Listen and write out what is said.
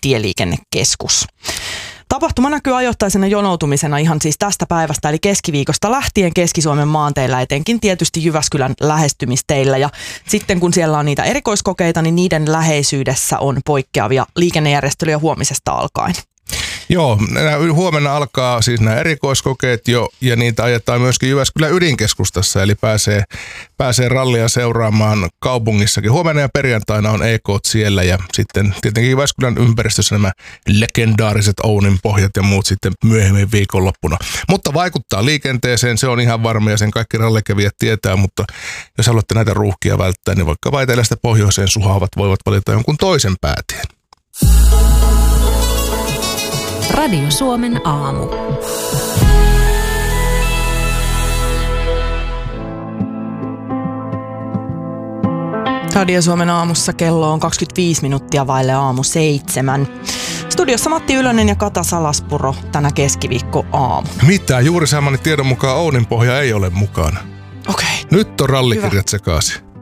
tieliikennekeskus. Tapahtuma näkyy ajoittaisena jonoutumisena ihan siis tästä päivästä, eli keskiviikosta lähtien Keski-Suomen maanteillä, etenkin tietysti Jyväskylän lähestymisteillä. Ja sitten kun siellä on niitä erikoiskokeita, niin niiden läheisyydessä on poikkeavia liikennejärjestelyjä huomisesta alkaen. Joo, huomenna alkaa siis nämä erikoiskokeet jo, ja niitä ajetaan myöskin Jyväskylän ydinkeskustassa, eli pääsee rallia seuraamaan kaupungissakin. Huomenna ja perjantaina on EK:t siellä, ja sitten tietenkin Jyväskylän ympäristössä nämä legendaariset Ounin pohjat ja muut sitten myöhemmin viikonloppuna. Mutta vaikuttaa liikenteeseen, se on ihan varma, ja sen kaikki rallikävijät tietää, mutta jos haluatte näitä ruuhkia välttää, niin vaikka etelästä pohjoiseen suhaavat voivat valita jonkun toisen päätien. Radio Suomen aamu. Radio Suomen aamussa kello on 25 minuuttia vaille aamu 7. Studiossa Matti Ylönen ja Kata Salaspuro tänä keskiviikko aamu. Mitä? Juuri saamani tiedon mukaan Ounin pohja ei ole mukana. Okei. Nyt on rallikirjat sekaisin.